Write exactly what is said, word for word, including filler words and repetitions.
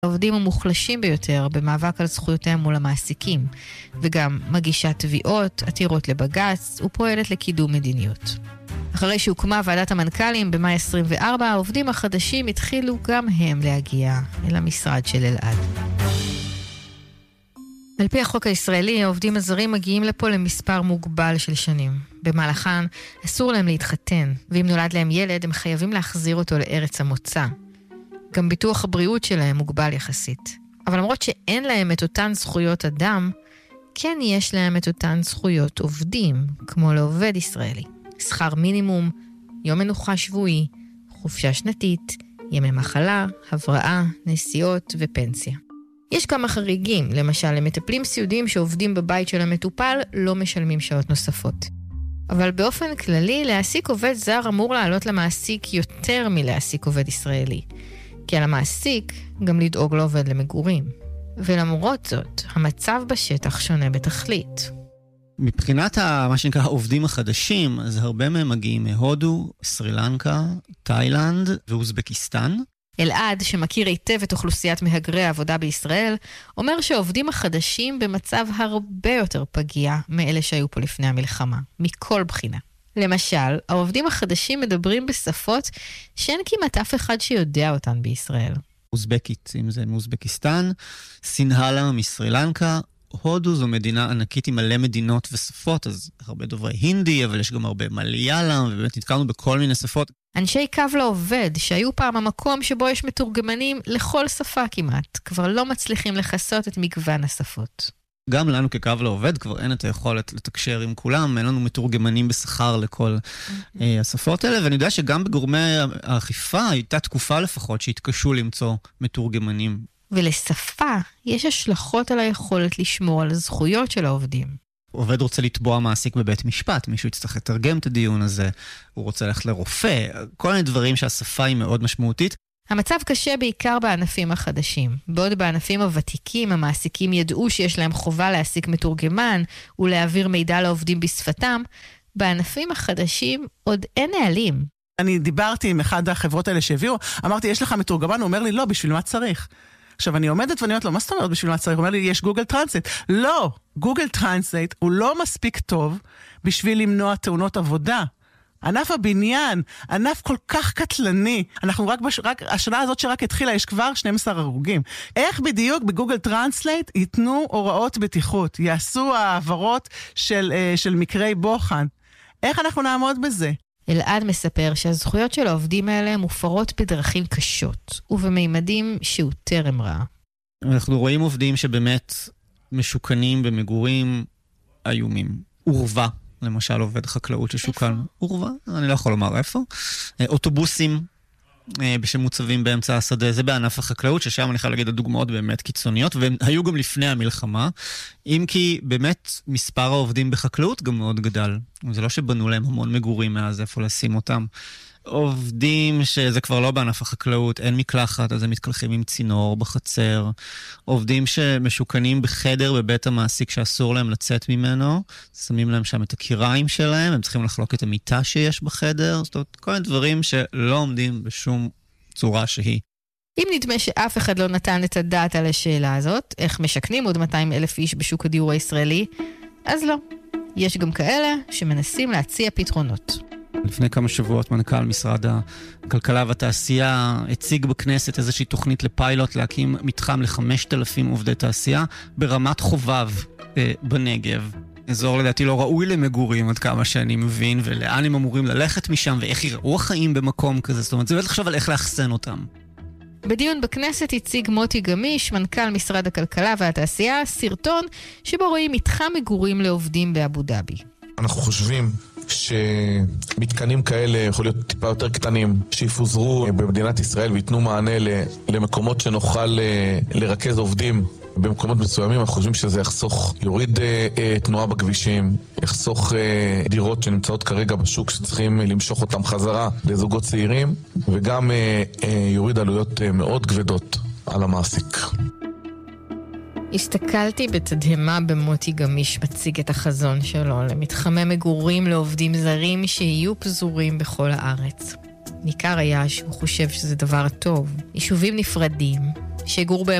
העובדים המוחלשים ביותר במאבק על זכויותיהם מול המעסיקים, וגם מגישה תביעות, עתירות לבג"ץ ופועלת לקידום מדיניות. אחרי שהוקמה ועדת המנכ"לים במאי עשרים וארבע, העובדים החדשים התחילו גם הם להגיע אל המשרד של אלעד. על פי החוק הישראלי, העובדים הזרים מגיעים לפה למספר מוגבל של שנים. במהלכן אסור להם להתחתן, ואם נולד להם ילד, הם חייבים להחזיר אותו לארץ המוצא. גם ביטוח הבריאות שלהם מוגבל יחסית. אבל למרות שאין להם את אותן זכויות אדם, כן יש להם את אותן זכויות עובדים, כמו לעובד ישראלי. שכר מינימום, יום מנוחה שבועי, חופשה שנתית, ימי מחלה, הבראה, נסיעות ופנסיה. יש כמה חריגים, למשל, למטפלים סיעודיים שעובדים בבית של המטופל לא משלמים שעות נוספות. אבל באופן כללי, להעסיק עובד זר אמור לעלות למעסיק יותר מלהעסיק עובד ישראלי. כי על המעסיק גם לדאוג לעובד למגורים. ולמרות זאת, המצב בשטח שונה בתכלית. מבחינת ה, מה שנקרא העובדים החדשים, אז הרבה מהם מגיעים מהודו, סרי לנקה, תאילנד ואוזבקיסטן. אלעד, שמכיר היטב את אוכלוסיית מהגרי העבודה בישראל, אומר שהעובדים החדשים במצב הרבה יותר פגיע מאלה שהיו פה לפני המלחמה, מכל בחינה. למשל, העובדים החדשים מדברים בשפות שאין כמעט אף אחד שיודע אותן בישראל. אוזבקית, אם זה מאוזבקיסטן, סינהלה מסרי לנקה, הודו זו מדינה ענקית עם מלא מדינות ושפות, אז הרבה דוברי הינדי, אבל יש גם הרבה מליאלם, ובאמת נתקלנו בכל מיני שפות. אנשי קו לעובד, שהיו פעם המקום שבו יש מתורגמנים לכל שפה כמעט, כבר לא מצליחים לחסות את מגוון השפות. גם לנו כקו לעובד כבר אין את היכולת לתקשר עם כולם, אין לנו מתורגמנים בשכר לכל mm-hmm. השפות האלה, ואני יודע שגם בגורמי האכיפה הייתה תקופה לפחות שהתקשו למצוא מתורגמנים. ולשפה יש השלכות על היכולת לשמור על הזכויות של העובדים. עובד רוצה לתבוע מעסיק בבית משפט, מישהו יצטרך לתרגם את הדיון הזה, הוא רוצה ללכת לרופא, כל מיני דברים שהשפה היא מאוד משמעותית. המצב קשה בעיקר בענפים החדשים. בעוד בענפים הוותיקים, המעסיקים ידעו שיש להם חובה להעסיק מתורגמן ולהעביר מידע לעובדים בשפתם, בענפים החדשים עוד אין נהלים. אני דיברתי עם אחד החברות האלה שהביאו, אמרתי, יש לך מתורגמן? הוא אומר לי, לא, בשביל מה צריך? עכשיו, אני עומדת ואני אומרת לו, מה זאת אומרת בשביל מה צריך? הוא אומר לי, יש גוגל טרנסלייט. לא, גוגל טרנסלייט הוא לא מספיק טוב בשביל למנוע תאונות עבודה. ענף הבניין, ענף כל כך קטלני. אנחנו רק, בש... רק השנה הזאת שרק התחילה, יש כבר שנים עשר הרוגים. איך בדיוק בגוגל טרנסלייט ייתנו הוראות בטיחות? יעשו העברות של, של מקרי בוחן? איך אנחנו נעמוד בזה? אלעד מספר שהזכויות של העובדים האלה מופרות בדרכים קשות, ובמימדים שהוא טרם ראה. אנחנו רואים עובדים שבאמת משוקנים במגורים איומים. עורבה, למשל עובד חקלאות ששוקן. עורבה, אני לא יכול לומר איפה. אוטובוסים שמוצבים באמצע השדה, זה בענף החקלאות, ששם אני יכול להגיד הדוגמאות באמת קיצוניות, והם היו גם לפני המלחמה, אם כי באמת מספר העובדים בחקלאות גם מאוד גדל. זה לא שבנו להם המון מגורים מאז איפה לשים אותם. עובדים שזה כבר לא בענף החקלאות, אין מקלחת, אז הם מתקלחים עם צינור בחצר. עובדים שמשוקנים בחדר בבית המעסיק שאסור להם לצאת ממנו, שמים להם שם את הקיריים שלהם, הם צריכים לחלוק את המיטה שיש בחדר, זאת אומרת, כל מיני דברים שלא עומדים בשום צורה שהיא. אם נדמה שאף אחד לא נתן את הדעת על השאלה הזאת, איך משכנים עוד מאתיים אלף איש בשוק הדיור הישראלי, אז לא. יש גם כאלה שמנסים להציע פתרונות. לפני כמה שבועות מנכ"ל משרד הכלכלה והתעשייה הציג בכנסת איזושהי תוכנית לפיילוט להקים מתחם ל-חמשת אלפים עובדי תעשייה ברמת חובב אה, בנגב. אזור לדעתי לא ראוי למגורים עד כמה שאני מבין, ולאן הם אמורים ללכת משם ואיך יראו החיים במקום כזה. זאת אומרת, זה באמת לחשוב על איך להחסן אותם. בדיון בכנסת הציג מוטי גמיש, מנכ"ל משרד הכלכלה והתעשייה, סרטון שבו רואים מתחם מגורים לעובדים באבו דאבי. אנחנו חושבים שמתקנים כאלה יכול להיות טיפה יותר קטנים שיפוזרו במדינת ישראל ויתנו מענה למקומות שנוכל לרכז עובדים במקומות מסוימים. אנחנו חושבים שזה יחסוך, יוריד תנועה בכבישים, יחסוך דירות שנמצאות כרגע בשוק שצריכים למשוך אותם חזרה לזוגות צעירים, וגם יוריד עלויות מאוד כבדות על המעסיק. הסתכלתי בתדהמה במוטי גמיש מציג את החזון שלו למתחמי מגורים לעובדים זרים שיהיו פזורים בכל הארץ. ניכר היה שהוא חושב שזה דבר טוב. יישובים נפרדים, שיגור